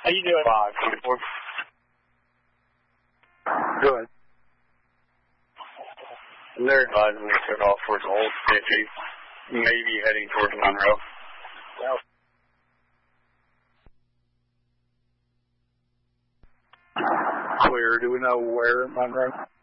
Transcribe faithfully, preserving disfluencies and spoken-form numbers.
How you doing? five twenty-four. Good. And they're advising me to set off towards Old fifty, maybe heading towards Monroe. Well, Clear. Do we know where in Monroe?